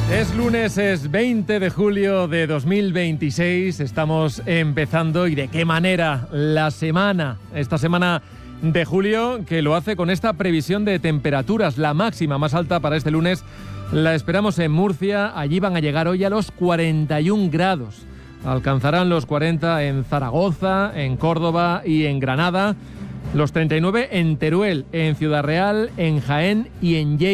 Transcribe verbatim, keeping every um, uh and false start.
Es lunes, es veinte de julio de dos mil veintiséis, estamos empezando y de qué manera la semana, esta semana de julio, que lo hace con esta previsión de temperaturas. La máxima más alta para este lunes la esperamos en Murcia, allí van a llegar hoy a los cuarenta y un grados. Alcanzarán los cuarenta en Zaragoza, en Córdoba y en Granada, los treinta y nueve en Teruel, en Ciudad Real, en Jaén y en Lleida.